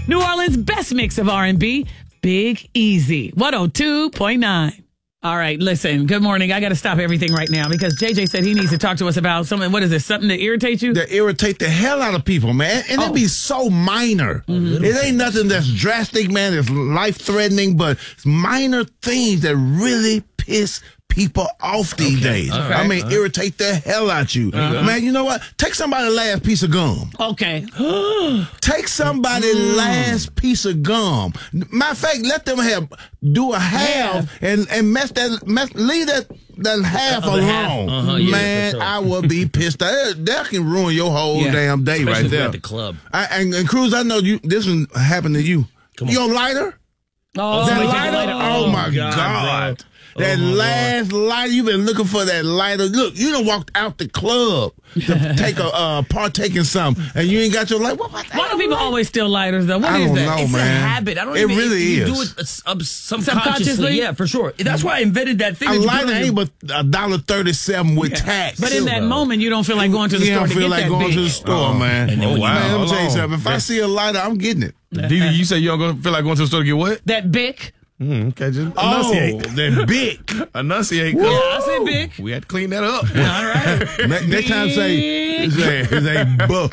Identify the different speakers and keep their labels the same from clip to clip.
Speaker 1: New Orleans' best mix of R&B, Big Easy, 102.9. All right, listen, good morning. I got to stop everything right now because JJ said he needs to talk to us about something. What is this, something that irritates you?
Speaker 2: That irritate the hell out of people, man. And it be so minor. It ain't nothing that's drastic, man. It's life-threatening, but it's minor things that really piss people off these days.
Speaker 3: Right.
Speaker 2: I mean, irritate the hell out you. Man, you know what? Take somebody's last piece of gum.
Speaker 1: Okay.
Speaker 2: Take somebody's last piece of gum. Matter of fact, let them do a half and leave that half alone. Man,
Speaker 3: sure.
Speaker 2: I would be pissed. That can ruin your whole damn day.
Speaker 3: Especially
Speaker 2: right there.
Speaker 3: at the club.
Speaker 2: And Cruz, I know this one happened to you. Your lighter?
Speaker 1: Oh,
Speaker 2: That
Speaker 1: somebody take a
Speaker 2: lighter?
Speaker 1: lighter.
Speaker 2: Oh my God.
Speaker 3: bro.
Speaker 2: That last lighter, you've been looking for that lighter. Look, you done walked out the club to take partake in something, and you ain't got your lighter.
Speaker 1: Why do people always steal lighters, though? What
Speaker 2: I
Speaker 1: is
Speaker 2: don't
Speaker 1: that?
Speaker 2: know,
Speaker 3: It's
Speaker 2: man.
Speaker 3: a habit. I don't
Speaker 2: It
Speaker 3: even.
Speaker 2: really
Speaker 3: you
Speaker 2: is.
Speaker 3: do it subconsciously.
Speaker 1: Subconsciously?
Speaker 3: Yeah, for sure. That's why I invented that thing.
Speaker 2: A
Speaker 3: that you
Speaker 2: lighter
Speaker 3: put on
Speaker 2: ain't
Speaker 3: your-
Speaker 2: but $1.37 with tax.
Speaker 1: But in that moment, you don't feel like going to the
Speaker 2: you
Speaker 1: store
Speaker 2: don't
Speaker 1: to
Speaker 2: feel
Speaker 1: get
Speaker 2: like
Speaker 1: that
Speaker 2: going
Speaker 1: big.
Speaker 2: to the store, man.
Speaker 3: And then when you-
Speaker 2: Man, let me tell you
Speaker 4: Hold on.
Speaker 2: something. If I see a lighter, I'm getting it.
Speaker 4: Didi, you say you don't gonna feel like going to the store to get what?
Speaker 1: That big.
Speaker 4: Okay, just
Speaker 2: Oh,
Speaker 4: enunciate.
Speaker 2: they're big.
Speaker 4: Enunciate.
Speaker 1: Yeah, I said big.
Speaker 4: We had to clean that up.
Speaker 1: All right.
Speaker 2: Next time say buh.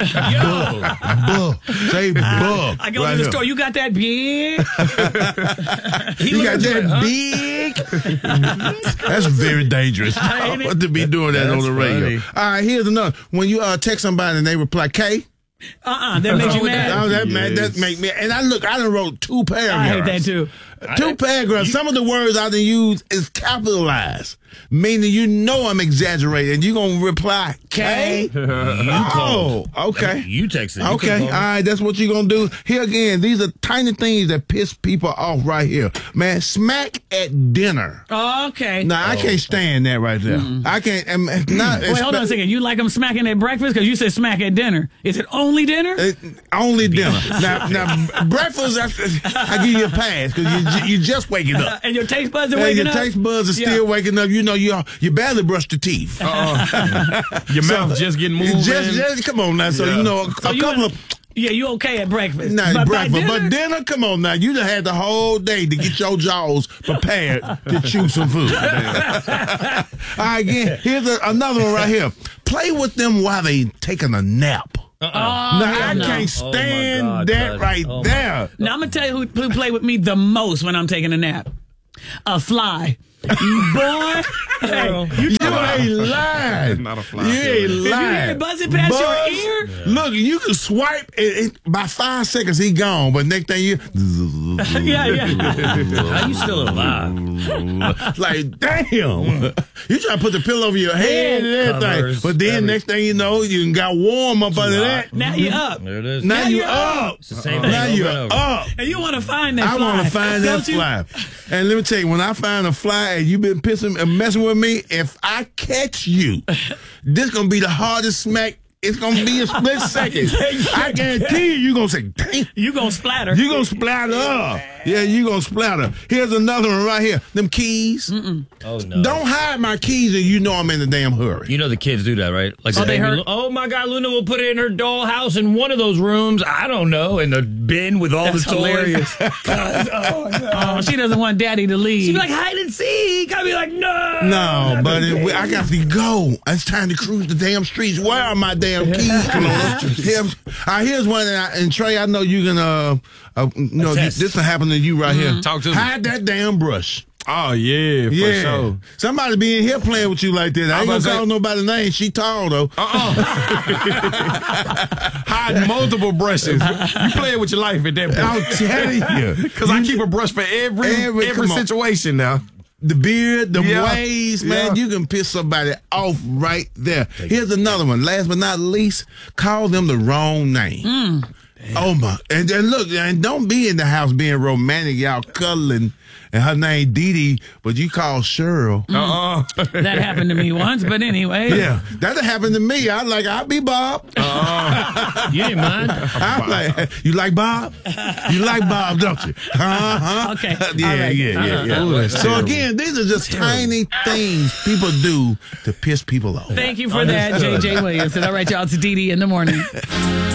Speaker 2: Say buh.
Speaker 1: I go
Speaker 2: right
Speaker 1: to the
Speaker 2: here.
Speaker 1: store. You got that big?
Speaker 2: You got that big? That's very dangerous.
Speaker 1: Ain't it?
Speaker 2: To be doing that on
Speaker 4: That's
Speaker 2: the radio.
Speaker 4: funny.
Speaker 2: All right, here's another. When you text somebody and they reply K,
Speaker 1: That makes you mad.
Speaker 2: oh, that make me. And I done wrote 2 paragraphs.
Speaker 1: I hate that too.
Speaker 2: 2 paragraphs. Some of the words I done use is capitalized, meaning you know I'm exaggerating. You gonna reply K? Oh, okay.
Speaker 3: You texted. You
Speaker 2: Okay,
Speaker 3: could've
Speaker 2: all
Speaker 3: called.
Speaker 2: right, that's what you're going to do. Here again, these are tiny things that piss people off right here. Man, smack at dinner.
Speaker 1: Okay.
Speaker 2: Now, I can't stand that right there. I can't. Not,
Speaker 1: Wait, hold on a second. You like them smacking at breakfast? Because you said smack at dinner. Is it only dinner?
Speaker 2: Only dinner. Now breakfast, I give you a pass because you just waking up.
Speaker 1: And your taste buds are
Speaker 2: And
Speaker 1: waking
Speaker 2: your
Speaker 1: up?
Speaker 2: taste buds are still waking up. You know, you barely brushed your teeth.
Speaker 4: Your mouth just getting moving.
Speaker 2: Just come on now. So,
Speaker 4: Yeah.
Speaker 2: you know, a
Speaker 1: So you
Speaker 2: couple
Speaker 1: in-
Speaker 2: of...
Speaker 1: Yeah, you okay at breakfast.
Speaker 2: Nah,
Speaker 1: but
Speaker 2: breakfast.
Speaker 1: by
Speaker 2: But dinner, come on now. You done had the whole day to get your jaws prepared to chew some food. All right, again, here's another one right here. Play with them while they taking a nap. Now, I
Speaker 1: no.
Speaker 2: can't stand
Speaker 3: God,
Speaker 2: that
Speaker 3: bud.
Speaker 2: right
Speaker 3: Oh, my
Speaker 2: there.
Speaker 1: Now, I'm going to tell you who play with me the most when I'm taking a nap. A fly. Boy, hey, you
Speaker 2: You ain't lying.
Speaker 4: Not a fly.
Speaker 2: You ain't
Speaker 1: If you hear
Speaker 2: lying.
Speaker 1: it buzzing past
Speaker 2: Buzz,
Speaker 1: your ear.
Speaker 2: Look, you can swipe by 5 seconds, he gone. But next thing you,
Speaker 1: Yeah.
Speaker 3: How you still alive?
Speaker 2: like, damn. You try to put the pillow over your head and everything.
Speaker 3: Covers,
Speaker 2: But then
Speaker 3: everything.
Speaker 2: next thing you know, you got warm up under that.
Speaker 1: Now you up.
Speaker 3: There it is.
Speaker 2: Now you
Speaker 1: you're
Speaker 2: up.
Speaker 3: It's the same thing
Speaker 2: Now
Speaker 3: over
Speaker 2: you're
Speaker 3: and over.
Speaker 2: up.
Speaker 1: And you want to find that
Speaker 2: I
Speaker 1: fly.
Speaker 2: want to find that
Speaker 1: don't you?
Speaker 2: fly. And let me tell you, when I find a fly and you been pissing and messing with me, if I catch you, this going to be the hardest smack. It's going to be a split second. I guarantee you going to say, dang.
Speaker 1: You going to splatter.
Speaker 2: You gonna splatter. Yeah, you gonna splatter. Here's another one right here. Them keys.
Speaker 3: Oh no!
Speaker 2: Don't hide my keys and you know I'm in a damn hurry.
Speaker 3: You know the kids do that, right? Like,
Speaker 1: they hurt?
Speaker 3: Oh my God, Luna will put it in her dollhouse in one of those rooms. I don't know, in the bin with all
Speaker 1: That's
Speaker 3: the toys.
Speaker 1: hilarious. Oh, she doesn't want daddy to leave.
Speaker 3: She'd be like, hide and seek. I'd be like, no.
Speaker 2: No, but I got to go. It's time to cruise the damn streets. Where are my damn keys? Come on. Here's one, and Trey, I know you can,
Speaker 3: Attest.
Speaker 2: this will happen to you right here.
Speaker 4: Talk to me.
Speaker 2: Hide that damn brush.
Speaker 4: Oh, yeah, for
Speaker 2: Yeah.
Speaker 4: sure.
Speaker 2: Somebody be in here playing with you like that. I ain't gonna
Speaker 4: about to
Speaker 2: call
Speaker 4: say-
Speaker 2: nobody's name. She tall, though.
Speaker 4: Hide multiple brushes. You playing with your life at that
Speaker 2: I'm
Speaker 4: point.
Speaker 2: telling you.
Speaker 4: Because I keep a brush for every
Speaker 2: come on.
Speaker 4: situation now.
Speaker 2: The beard, the
Speaker 4: Yeah.
Speaker 2: waves, man,
Speaker 4: Yeah.
Speaker 2: you can piss somebody off right there. Here's another one. Last but not least, call them the wrong name. Oh my! And look, and don't be in the house being romantic, y'all cuddling, and her name Didi, but you call Cheryl.
Speaker 1: That happened to me once, but anyway.
Speaker 2: Yeah, that'll happen to me. I'll be Bob.
Speaker 3: You didn't mind?
Speaker 2: I'm like, you like Bob? You like Bob, don't you? Uh-huh.
Speaker 1: Okay.
Speaker 2: Yeah,
Speaker 1: All right.
Speaker 2: yeah.
Speaker 4: Ooh, that's
Speaker 2: So
Speaker 4: terrible.
Speaker 2: again, these are just tiny things people do to piss people off.
Speaker 1: Thank you for that, J.J. Williamson. All right, y'all. It's Dee Dee in the morning.